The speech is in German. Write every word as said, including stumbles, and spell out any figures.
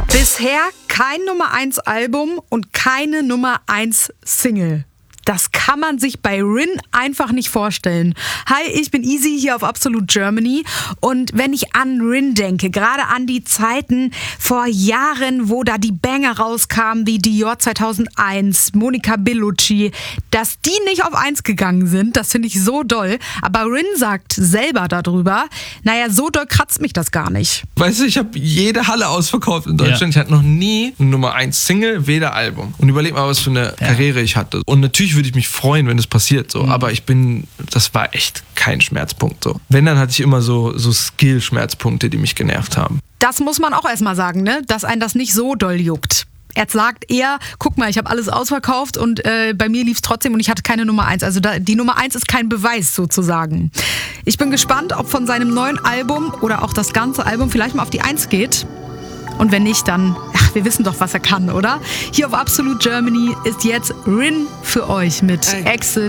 Bisher kein Nummer eins Album und keine Nummer eins Single. Das kann man sich bei Rin einfach nicht vorstellen. Hi, ich bin Easy hier auf Absolute Germany und wenn ich an Rin denke, gerade an die Zeiten vor Jahren, wo da die Banger rauskamen, wie Dior zweitausendeins, Monica Bellucci, dass die nicht auf eins gegangen sind, das finde ich so doll. Aber Rin sagt selber darüber, naja, so doll kratzt mich das gar nicht. Weißt du, ich habe jede Halle ausverkauft in Deutschland. Ja. Ich hatte noch nie eine Nummer eins Single, weder Album. Und überleg mal, was für eine ja. Karriere ich hatte. Und natürlich würde ich mich freuen, wenn das passiert, so. Mhm. Aber ich bin, das war echt kein Schmerzpunkt, so. Wenn, dann hatte ich immer so, so Skill-Schmerzpunkte, die mich genervt haben. Das muss man auch erstmal sagen, ne? Dass einen das nicht so doll juckt. Er sagt eher, guck mal, ich habe alles ausverkauft und äh, bei mir lief es trotzdem und ich hatte keine Nummer eins. Also da, die Nummer eins ist kein Beweis sozusagen. Ich bin gespannt, ob von seinem neuen Album oder auch das ganze Album vielleicht mal auf die eins geht. Und wenn nicht, dann, ach, wir wissen doch, was er kann, oder? Hier auf Absolute Germany ist jetzt Rin für euch mit Exit.